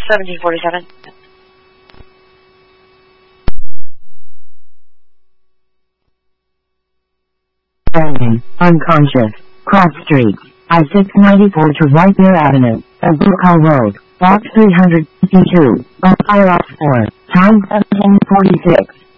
1747. Standing, unconscious, cross street, I-694 to White Bear Avenue, Abucall Road, Box 352, Buffalo 4, time 1746.